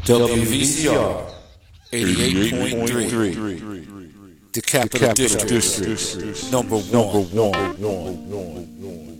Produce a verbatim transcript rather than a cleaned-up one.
W V C R eighty-eight point three, the Capital District, number one.